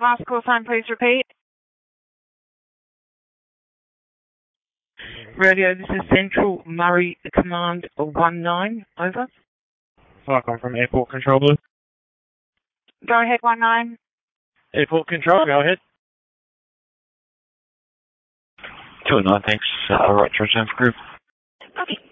Last call sign, please repeat. Radio, this is Central Murray Command 19, over. I'm from Airport Control, Blue. Go ahead, 19. Airport Control, go ahead. 209, thanks. Right to return for group. Okay.